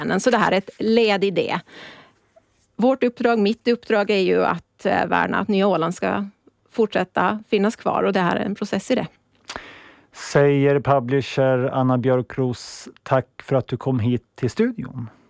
Så det här är ett led i det. Mitt uppdrag är ju att värna att Nya Åland ska fortsätta finnas kvar, och det här är en process i det. Säger publisher Anna Björkros, tack för att du kom hit till studion.